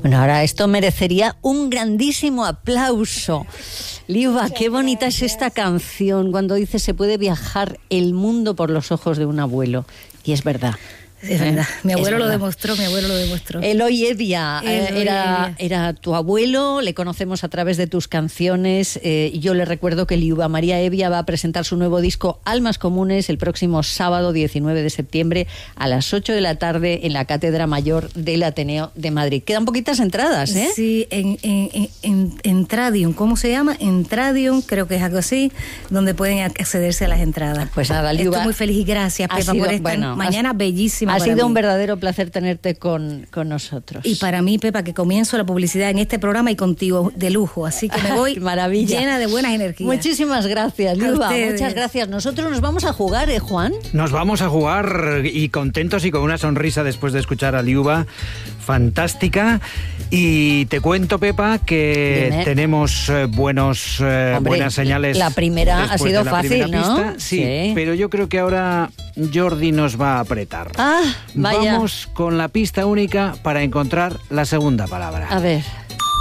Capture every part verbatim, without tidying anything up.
Bueno, ahora esto merecería un grandísimo aplauso. Liuba, qué bonita es esta canción cuando dice se puede viajar el mundo por los ojos de un abuelo. Y es verdad. Es verdad, mi abuelo es lo verdad. demostró, mi abuelo lo demostró. Eloy Evia, Eloy era, Evia. era tu abuelo, le conocemos a través de tus canciones. Eh, yo le recuerdo que Liuba María Evia va a presentar su nuevo disco Almas Comunes el próximo sábado diecinueve de septiembre a las ocho de la tarde en la Cátedra Mayor del Ateneo de Madrid. Quedan poquitas entradas, ¿eh? Sí, en, en, en, en, en Tradium, ¿cómo se llama? En Tradium, creo que es algo así, donde pueden accederse a las entradas. Pues nada, Liuba, estoy muy feliz y gracias, Pepa, sido, por esta bueno, mañana ha, bellísima. Ha para sido mí. un verdadero placer tenerte con, con nosotros. Y para mí, Pepa, que comienzo la publicidad en este programa y contigo de lujo, así que me voy Maravilla. llena de buenas energías. Muchísimas gracias, Liuba, muchas gracias. Nosotros nos vamos a jugar, ¿eh, Juan? Nos vamos a jugar y contentos y con una sonrisa después de escuchar a Liuba, fantástica. Y te cuento, Pepa, que Dime. tenemos eh, buenos, eh, Hombre, buenas señales. la primera ha después sido de la fácil, primera ¿no? pista. Sí, Sí. pero yo creo que ahora Jordi nos va a apretar. Ah, vaya. Vamos con la pista única para encontrar la segunda palabra. A ver.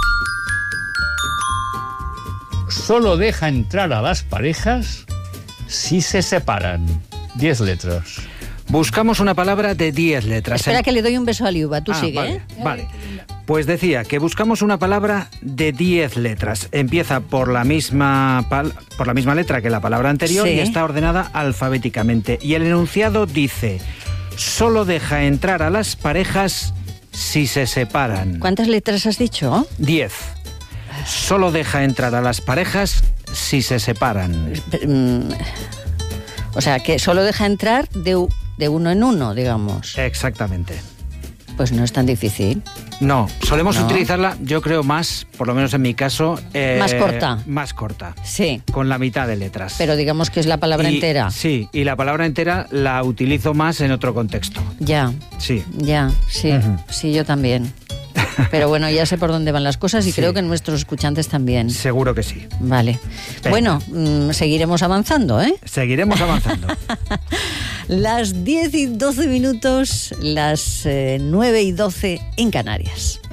Solo deja entrar a las parejas si se separan. Diez letras. Buscamos una palabra de diez letras. Espera que le doy un beso a Liuba, tú Ah, sigue, vale, ¿eh? Vale. Pues decía que buscamos una palabra de diez letras. Empieza por la misma pal- por la misma letra que la palabra anterior Sí. y está ordenada alfabéticamente. Y el enunciado dice: solo deja entrar a las parejas si se separan. ¿Cuántas letras has dicho? Diez. Solo deja entrar a las parejas si se separan. Mm, O sea, que solo deja entrar de, u- de uno en uno, digamos. Exactamente. Pues no es tan difícil. No, solemos No. utilizarla, yo creo más, por lo menos en mi caso... eh, Más corta. Más corta. Sí, Con la mitad de letras. pero digamos que es la palabra Y- entera. Sí, y la palabra entera la utilizo más en otro contexto. Ya, Sí. ya, sí, Ujú. sí, yo también. Pero bueno, ya sé por dónde van las cosas y Sí. creo que nuestros escuchantes también. Seguro que sí. Vale. Venga. Bueno, mm, seguiremos avanzando, ¿eh? Seguiremos avanzando. Las diez y doce minutos, las eh, nueve y doce en Canarias.